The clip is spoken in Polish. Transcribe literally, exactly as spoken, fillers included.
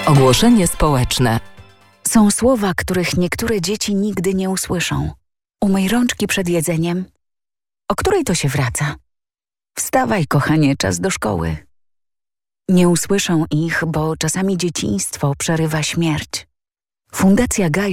Ogłoszenie społeczne. Są słowa, których niektóre dzieci nigdy nie usłyszą. Umyj rączki przed jedzeniem. O której to się wraca? Wstawaj, kochanie, czas do szkoły. Nie usłyszą ich, bo czasami dzieciństwo przerywa śmierć. Fundacja Gaja